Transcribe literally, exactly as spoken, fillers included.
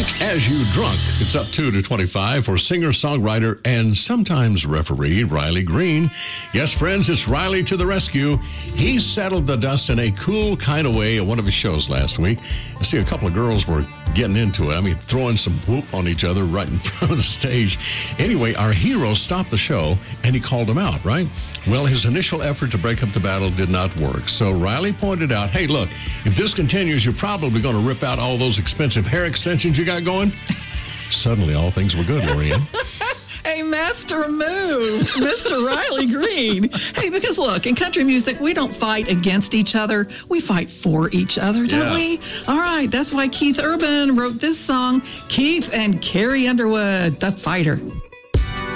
As You Drunk. It's up two to twenty-five for singer-songwriter and sometimes referee Riley Green. Yes, friends, it's Riley to the rescue. He settled the dust in a cool kind of way at one of his shows last week. I see a couple of girls were getting into it. I mean, throwing some whoop on each other right in front of the stage. Anyway, our hero stopped the show and he called them out, right? Well, his initial effort to break up the battle did not work. So Riley pointed out, hey, look, if this continues, you're probably going to rip out all those expensive hair extensions you got going. Suddenly, all things were good, Lorianne. A master move, Mister Riley Green. Hey, because look, in country music, we don't fight against each other. We fight for each other, don't Yeah. we? All right, that's why Keith Urban wrote this song, Keith and Carrie Underwood, The Fighter.